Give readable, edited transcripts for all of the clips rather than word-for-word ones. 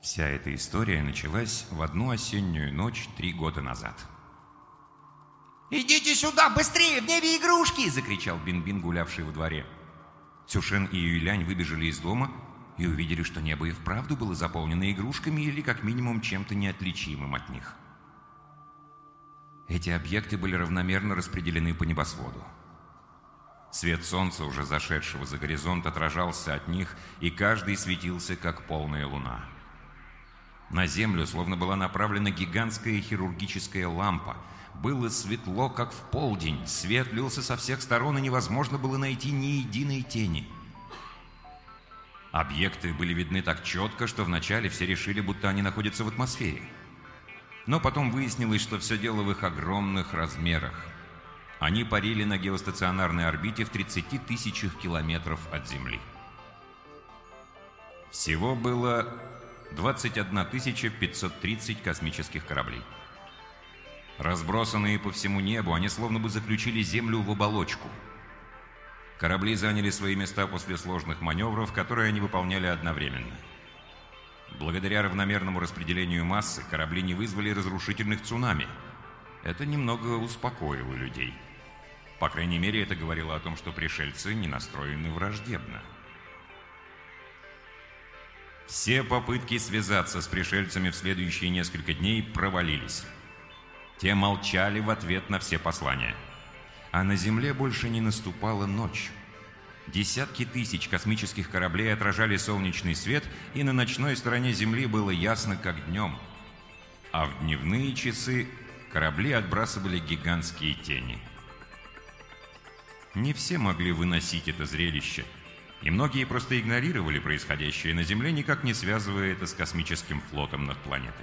Вся эта история началась в одну осеннюю ночь 3 года назад. «Идите сюда, быстрее, в небе игрушки!» — закричал Бин-Бин, гулявший во дворе. Цюшен и Юйлянь выбежали из дома и увидели, что небо и вправду было заполнено игрушками или как минимум чем-то неотличимым от них. Эти объекты были равномерно распределены по небосводу. Свет солнца, уже зашедшего за горизонт, отражался от них, и каждый светился, как полная луна. На землю словно была направлена гигантская хирургическая лампа. Было светло, как в полдень, свет лился со всех сторон, и невозможно было найти ни единой тени. Объекты были видны так четко, что вначале все решили, будто они находятся в атмосфере. Но потом выяснилось, что все дело в их огромных размерах. Они парили на геостационарной орбите в 30 тысячах километров от Земли. Всего было 21 530 космических кораблей. Разбросанные по всему небу, они словно бы заключили Землю в оболочку. Корабли заняли свои места после сложных маневров, которые они выполняли одновременно. Благодаря равномерному распределению массы корабли не вызвали разрушительных цунами. Это немного успокоило людей. По крайней мере, это говорило о том, что пришельцы не настроены враждебно. Все попытки связаться с пришельцами в следующие несколько дней провалились. Те молчали в ответ на все послания. А на Земле больше не наступала ночь. Десятки тысяч космических кораблей отражали солнечный свет, и на ночной стороне Земли было ясно, как днем. А в дневные часы корабли отбрасывали гигантские тени. Не все могли выносить это зрелище, и многие просто игнорировали происходящее на Земле, никак не связывая это с космическим флотом над планетой.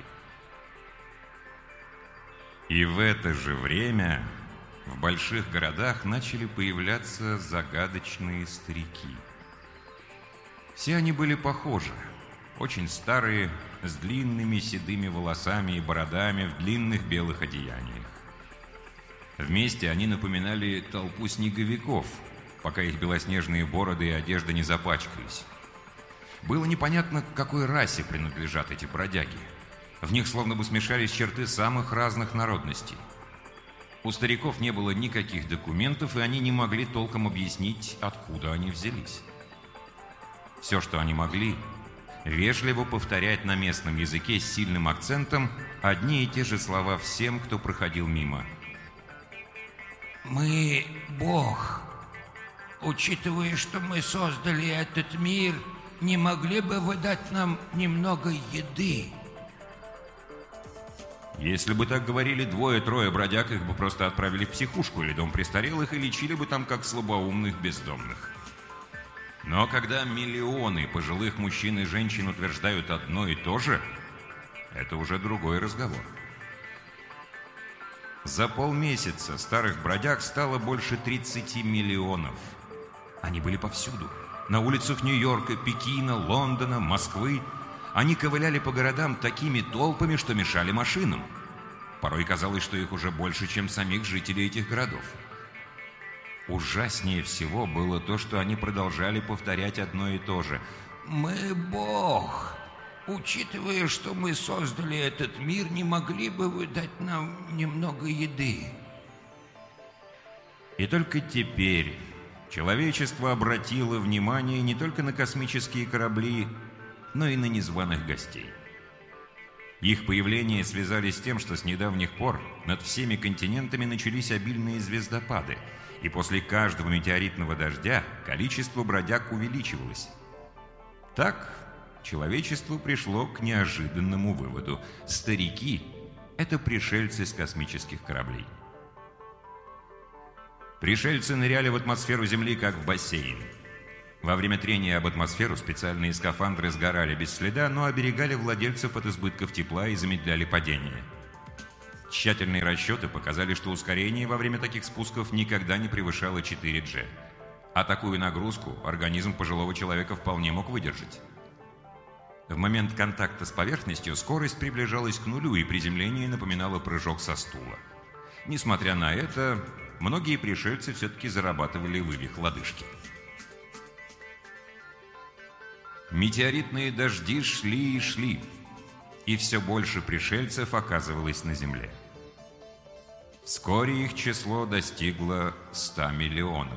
И в это же время в больших городах начали появляться загадочные старики. Все они были похожи, очень старые, с длинными седыми волосами и бородами в длинных белых одеяниях. Вместе они напоминали толпу снеговиков, пока их белоснежные бороды и одежда не запачкались. Было непонятно, к какой расе принадлежат эти бродяги. В них словно бы смешались черты самых разных народностей. У стариков не было никаких документов, и они не могли толком объяснить, откуда они взялись. Все, что они могли, вежливо повторять на местном языке с сильным акцентом одни и те же слова всем, кто проходил мимо. «Мы Бог. Учитывая, что мы создали этот мир, не могли бы вы дать нам немного еды?» Если бы так говорили двое-трое бродяг, их бы просто отправили в психушку или дом престарелых и лечили бы там как слабоумных бездомных. Но когда миллионы пожилых мужчин и женщин утверждают одно и то же, это уже другой разговор. За полмесяца старых бродяг стало больше 30 миллионов. Они были повсюду. На улицах Нью-Йорка, Пекина, Лондона, Москвы. Они ковыляли по городам такими толпами, что мешали машинам. Порой казалось, что их уже больше, чем самих жителей этих городов. Ужаснее всего было то, что они продолжали повторять одно и то же. «Мы Бог. Учитывая, что мы создали этот мир, не могли бы вы дать нам немного еды?» И только теперь человечество обратило внимание не только на космические корабли, но и на незваных гостей. Их появление связали с тем, что с недавних пор над всеми континентами начались обильные звездопады, и после каждого метеоритного дождя количество бродяг увеличивалось. Так человечество пришло к неожиданному выводу: старики — это пришельцы с космических кораблей. Пришельцы ныряли в атмосферу Земли, как в бассейн. Во время трения об атмосферу специальные скафандры сгорали без следа, но оберегали владельцев от избытков тепла и замедляли падение. Тщательные расчеты показали, что ускорение во время таких спусков никогда не превышало 4G. А такую нагрузку организм пожилого человека вполне мог выдержать. В момент контакта с поверхностью скорость приближалась к нулю, и приземление напоминало прыжок со стула. Несмотря на это, многие пришельцы все-таки зарабатывали вывих лодыжки. Метеоритные дожди шли и шли. и все больше пришельцев оказывалось на земле. Вскоре их число достигло 100 миллионов.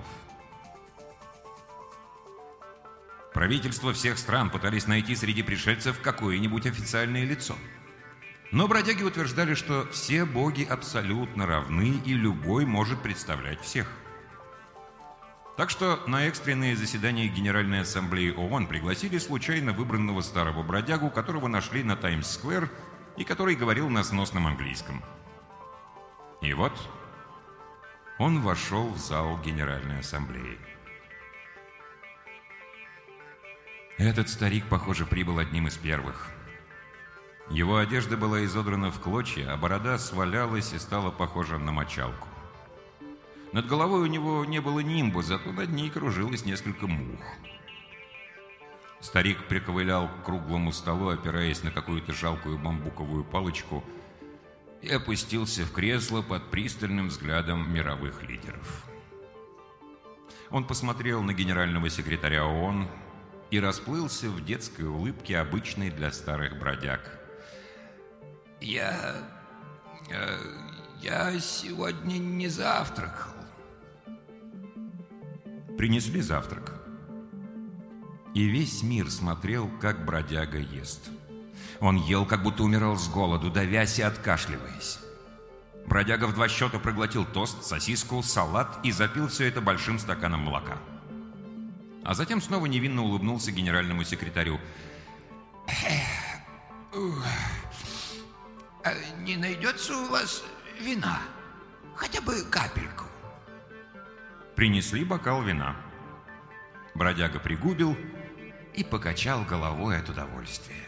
Правительства всех стран пытались найти среди пришельцев какое-нибудь официальное лицо. Но бродяги утверждали, что все боги абсолютно равны, и любой может представлять всех. Так что на экстренные заседания Генеральной Ассамблеи ООН пригласили случайно выбранного старого бродягу, которого нашли на Таймс-сквер и который говорил на сносном английском. И вот он вошел в зал Генеральной Ассамблеи. Этот старик, похоже, прибыл одним из первых. Его одежда была изодрана в клочья, а борода свалялась и стала похожа на мочалку. Над головой у него не было нимба, зато над ней кружилось несколько мух. Старик приковылял к круглому столу, опираясь на какую-то жалкую бамбуковую палочку, и опустился в кресло под пристальным взглядом мировых лидеров. Он посмотрел на генерального секретаря ООН и расплылся в детской улыбке, обычной для старых бродяг. Я сегодня не завтракал. Принесли завтрак. И весь мир смотрел, как бродяга ест. Он ел, как будто умирал с голоду, давясь и откашливаясь. Бродяга в 2 счета проглотил тост, сосиску, салат и запил все это большим стаканом молока. А затем снова невинно улыбнулся генеральному секретарю. Не найдется у вас вина? Хотя бы капельку. Принесли бокал вина. Бродяга пригубил и покачал головой от удовольствия.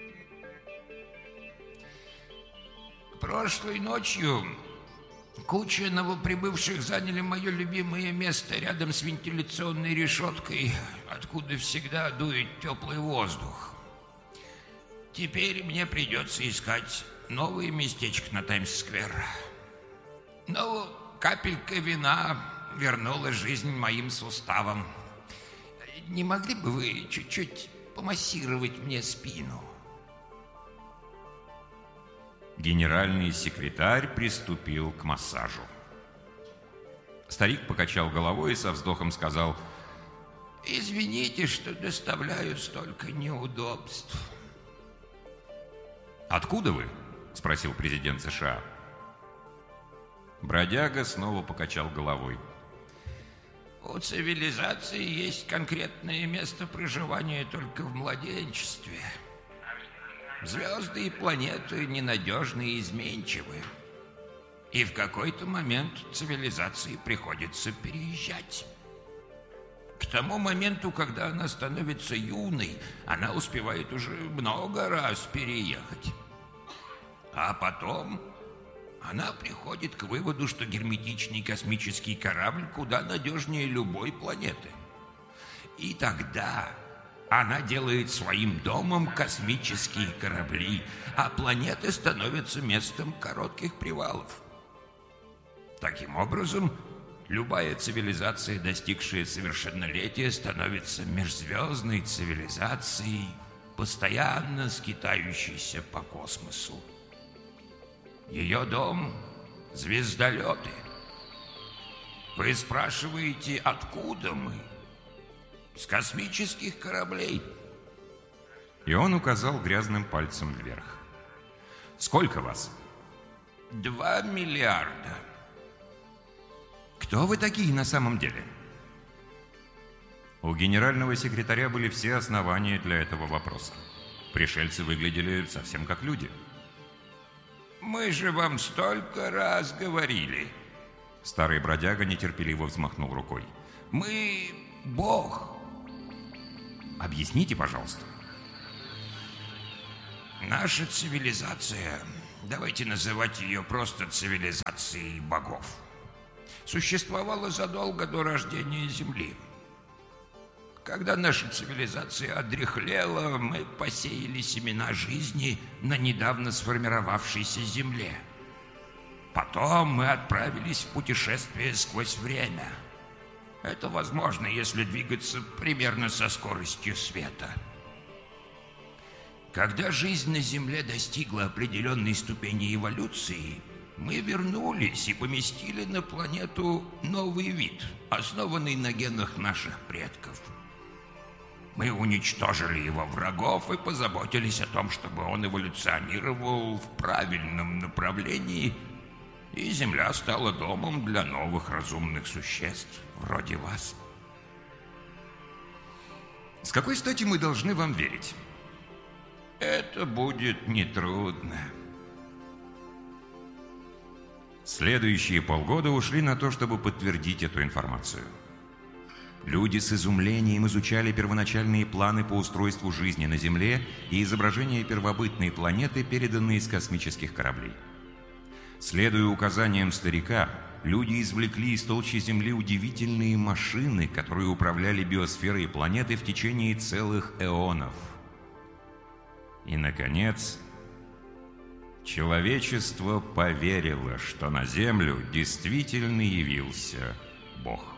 Прошлой ночью куча новоприбывших заняли мое любимое место рядом с вентиляционной решеткой, откуда всегда дует теплый воздух. Теперь мне придется искать новое местечко на Таймс-сквер. Но капелька вина вернула жизнь моим суставам. Не могли бы вы чуть-чуть помассировать мне спину? Генеральный секретарь приступил к массажу. Старик покачал головой и со вздохом сказал: «Извините, что доставляю столько неудобств». «Откуда вы?» — спросил президент США. Бродяга снова покачал головой. У цивилизации есть конкретное место проживания только в младенчестве. Звезды и планеты ненадежны и изменчивы. И в какой-то момент цивилизации приходится переезжать. К тому моменту, когда она становится юной, она успевает уже много раз переехать. А потом она приходит к выводу, что герметичный космический корабль куда надежнее любой планеты. И тогда она делает своим домом космические корабли, а планеты становятся местом коротких привалов. Таким образом, любая цивилизация, достигшая совершеннолетия, становится межзвездной цивилизацией, постоянно скитающейся по космосу. Ее дом — звездолеты. Вы спрашиваете, откуда мы? С космических кораблей. И он указал грязным пальцем вверх. «Сколько вас?» 2 миллиарда. «Кто вы такие на самом деле?» У генерального секретаря были все основания для этого вопроса. Пришельцы выглядели совсем как люди. Мы же вам столько раз говорили. Старый бродяга нетерпеливо взмахнул рукой. Мы Бог. Объясните, пожалуйста. Наша цивилизация, давайте называть ее просто цивилизацией богов, существовала задолго до рождения Земли. Когда наша цивилизация одряхлела, мы посеяли семена жизни на недавно сформировавшейся Земле. Потом мы отправились в путешествие сквозь время. Это возможно, если двигаться примерно со скоростью света. Когда жизнь на Земле достигла определенной ступени эволюции, мы вернулись и поместили на планету новый вид, основанный на генах наших предков. Мы уничтожили его врагов и позаботились о том, чтобы он эволюционировал в правильном направлении, и Земля стала домом для новых разумных существ, вроде вас. С какой стати мы должны вам верить? Это будет нетрудно. Следующие полгода ушли на то, чтобы подтвердить эту информацию. Люди с изумлением изучали первоначальные планы по устройству жизни на Земле и изображения первобытной планеты, переданные из космических кораблей. Следуя указаниям старика, люди извлекли из толщи Земли удивительные машины, которые управляли биосферой планеты в течение целых эонов. И, наконец, человечество поверило, что на Землю действительно явился Бог.